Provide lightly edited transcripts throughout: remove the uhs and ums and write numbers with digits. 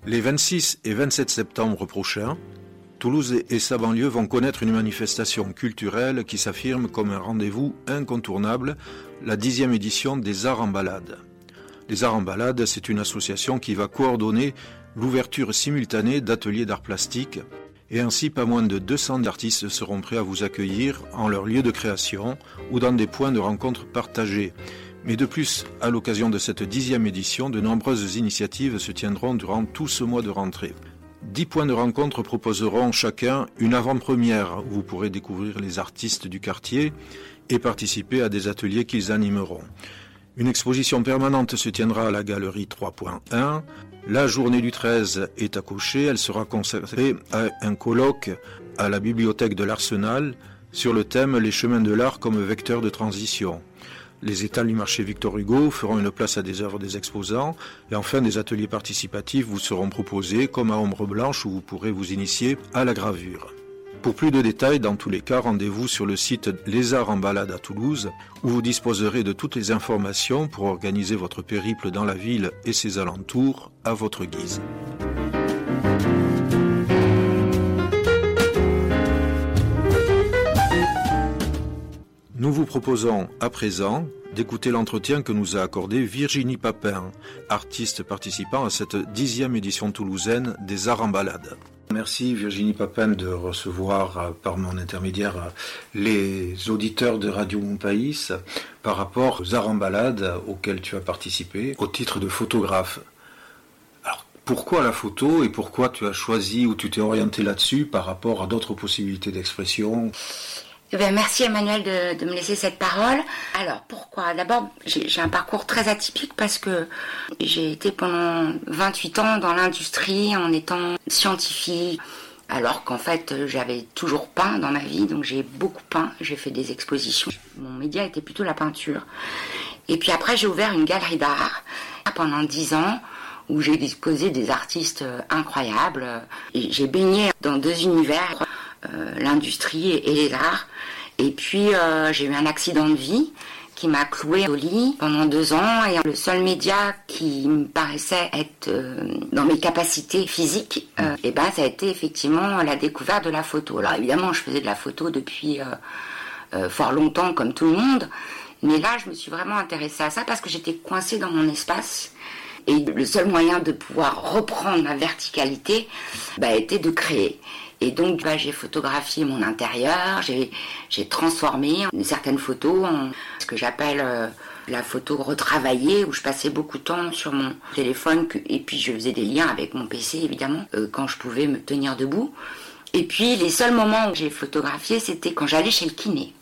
Les 26 et 27 septembre prochains, Toulouse et sa banlieue vont connaître une manifestation culturelle qui s'affirme comme un rendez-vous incontournable, la 10e édition des Arts en Balade. Les Arts en Balade, c'est une association qui va coordonner l'ouverture simultanée d'ateliers d'art plastique et ainsi pas moins de 200 artistes seront prêts à vous accueillir en leur lieu de création ou dans des points de rencontre partagés. Mais de plus, à l'occasion de cette 10e édition, de nombreuses initiatives se tiendront durant tout ce mois de rentrée. 10 points de rencontre proposeront chacun une avant-première où vous pourrez découvrir les artistes du quartier et participer à des ateliers qu'ils animeront. Une exposition permanente se tiendra à la galerie 3.1. La journée du 13 est à cocher, elle sera consacrée à un colloque à la bibliothèque de l'Arsenal sur le thème « Les chemins de l'art comme vecteur de transition ». Les étals du marché Victor Hugo feront une place à des œuvres des exposants et enfin des ateliers participatifs vous seront proposés comme à Ombre Blanche où vous pourrez vous initier à la gravure. Pour plus de détails, dans tous les cas, rendez-vous sur le site Les Arts en Balade à Toulouse où vous disposerez de toutes les informations pour organiser votre périple dans la ville et ses alentours à votre guise. Nous vous proposons à présent d'écouter l'entretien que nous a accordé Virginie Papin, artiste participant à cette 10e édition toulousaine des Arts en Balade. Merci Virginie Papin de recevoir par mon intermédiaire les auditeurs de Radio Mon Pays par rapport aux Arts en Balade auxquels tu as participé au titre de photographe. Alors pourquoi la photo et pourquoi tu as choisi ou tu t'es orienté là-dessus par rapport à d'autres possibilités d'expression ? Eh bien, merci Emmanuel de me laisser cette parole. Alors, pourquoi ? D'abord, j'ai un parcours très atypique parce que j'ai été pendant 28 ans dans l'industrie en étant scientifique, alors qu'en fait, j'avais toujours peint dans ma vie, donc j'ai beaucoup peint, j'ai fait des expositions. Mon média était plutôt la peinture. Et puis après, j'ai ouvert une galerie d'art pendant 10 ans où j'ai exposé des artistes incroyables. Et j'ai baigné dans 2 univers, l'industrie et les arts. Et puis j'ai eu un accident de vie qui m'a clouée au lit pendant 2 ans et le seul média qui me paraissait être dans mes capacités physiques, et ben ça a été effectivement la découverte de la photo. Alors évidemment je faisais de la photo depuis fort longtemps comme tout le monde, mais là je me suis vraiment intéressée à ça parce que j'étais coincée dans mon espace. Et le seul moyen de pouvoir reprendre ma verticalité était de créer. Et donc j'ai photographié mon intérieur, j'ai transformé certaines photos en ce que j'appelle la photo retravaillée, où je passais beaucoup de temps sur mon téléphone, et puis je faisais des liens avec mon PC évidemment, quand je pouvais me tenir debout. Et puis les seuls moments où j'ai photographié, c'était quand j'allais chez le kiné.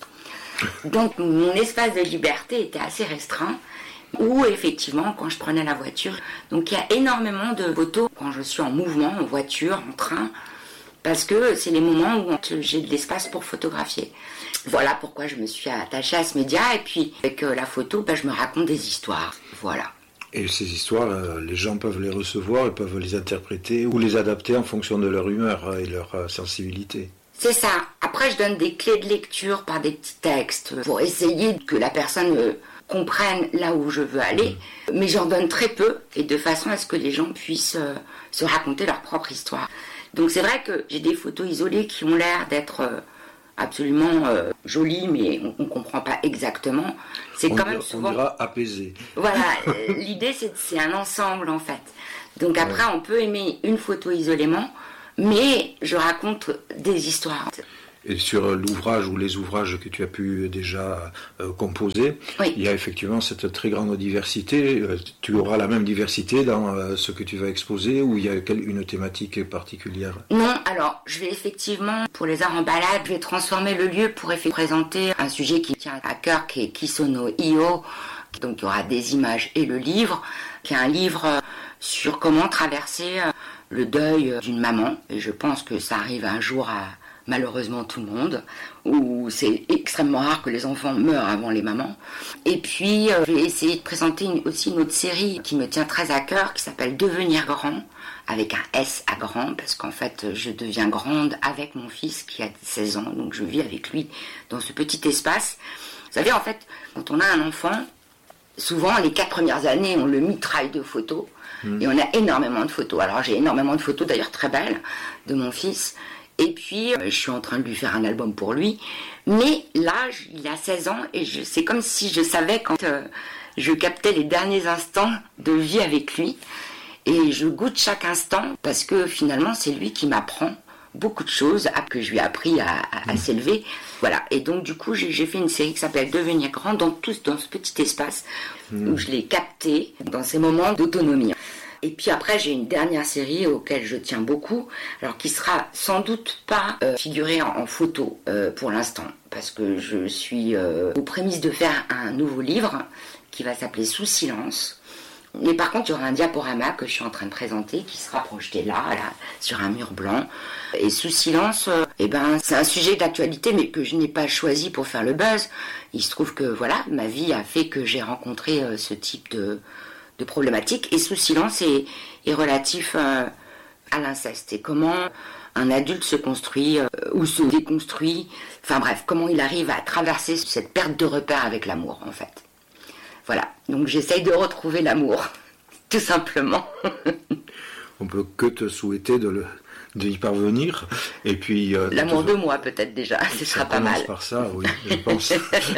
Donc mon espace de liberté était assez restreint. Ou effectivement quand je prenais la voiture. Donc il y a énormément de photos quand je suis en mouvement, en voiture, en train, parce que c'est les moments où j'ai de l'espace pour photographier. Voilà pourquoi je me suis attachée à ce média, et puis avec la photo, je me raconte des histoires. Voilà. Et ces histoires, les gens peuvent les recevoir, ils peuvent les interpréter ou les adapter en fonction de leur humeur et leur sensibilité. C'est ça. Après, je donne des clés de lecture par des petits textes pour essayer que la personne comprenne là où je veux aller, mais j'en donne très peu et de façon à ce que les gens puissent se raconter leur propre histoire. Donc c'est vrai que j'ai des photos isolées qui ont l'air d'être absolument jolies, mais on ne comprend pas exactement. C'est quand même souvent... On dira apaisé. Voilà, l'idée c'est un ensemble en fait. Donc après on peut aimer une photo isolément, mais je raconte des histoires. Et sur l'ouvrage ou les ouvrages que tu as pu déjà composer, oui. Il y a effectivement cette très grande diversité. Tu auras la même diversité dans ce que tu vas exposer ou il y a une thématique particulière ? Non, alors je vais effectivement, pour les Arts en Balade, je vais transformer le lieu pour présenter un sujet qui tient à cœur, qui est Kisono Io. Donc il y aura des images et le livre, qui est un livre sur comment traverser le deuil d'une maman. Et je pense que ça arrive un jour à malheureusement tout le monde, où c'est extrêmement rare que les enfants meurent avant les mamans. Et puis, je vais essayer de présenter aussi une autre série qui me tient très à cœur, qui s'appelle Devenir grand, avec un S à grand, parce qu'en fait, je deviens grande avec mon fils qui a 16 ans, donc je vis avec lui dans ce petit espace. Vous savez, en fait, quand on a un enfant, souvent, les 4 premières années, on le mitraille de photos. Et on a énormément de photos. Alors, j'ai énormément de photos, d'ailleurs, très belles, de mon fils. Et puis, je suis en train de lui faire un album pour lui. Mais là, il a 16 ans et c'est comme si je savais quand je captais les derniers instants de vie avec lui. Et je goûte chaque instant parce que finalement, c'est lui qui m'apprend beaucoup de choses que je lui ai appris à s'élever. Voilà. Et donc, du coup, j'ai fait une série qui s'appelle Devenir grand dans ce petit espace où je l'ai capté dans ces moments d'autonomie. Et puis après, j'ai une dernière série auquel je tiens beaucoup, alors qui sera sans doute pas figurée en photo pour l'instant, parce que je suis aux prémices de faire un nouveau livre qui va s'appeler Sous silence. Mais par contre, il y aura un diaporama que je suis en train de présenter qui sera projeté là, sur un mur blanc. Et Sous silence, c'est un sujet d'actualité, mais que je n'ai pas choisi pour faire le buzz. Il se trouve que voilà, ma vie a fait que j'ai rencontré ce type de problématique. Et Sous silence est relatif à l'inceste et comment un adulte se construit ou se déconstruit. Enfin bref, comment il arrive à traverser cette perte de repère avec l'amour, en fait. Voilà, donc j'essaye de retrouver l'amour, tout simplement. On peut que te souhaiter d'y parvenir. Et puis l'amour de moi, peut-être déjà, ce sera pas mal. Ça commence par ça, oui, je pense.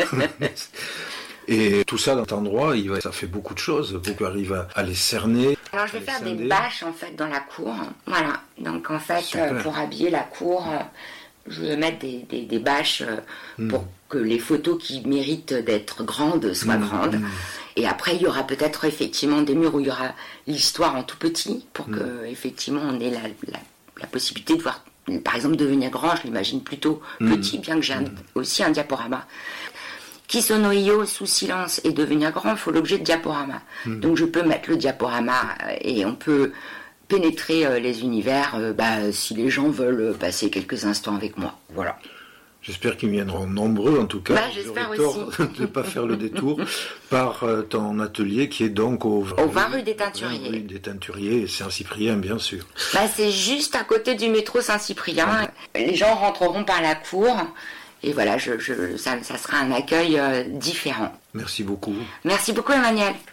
Et tout ça dans cet endroit, ça fait beaucoup de choses. Vous arrivez à les cerner. Alors je vais faire des bâches en fait dans la cour. Voilà. Donc en fait, pour habiller la cour, je vais mettre des bâches pour que les photos qui méritent d'être grandes soient grandes. Et après, il y aura peut-être effectivement des murs où il y aura l'histoire en tout petit pour que effectivement on ait la possibilité de voir, par exemple, Devenir grand. Je l'imagine plutôt petit, bien que j'ai aussi un diaporama. Kisonoyo, Sous silence et Devenir grand, il faut l'objet de diaporama. Donc je peux mettre le diaporama et on peut pénétrer les univers si les gens veulent passer quelques instants avec moi. Voilà. J'espère qu'ils viendront nombreux, en tout cas. J'espère aussi. De ne pas faire le détour par ton atelier qui est donc au 20 rue des Teinturiers. 20 rue des Teinturiers et Saint-Cyprien, bien sûr. C'est juste à côté du métro Saint-Cyprien. Les gens rentreront par la cour. Et voilà, ça sera un accueil différent. Merci beaucoup. Merci beaucoup, Emmanuel.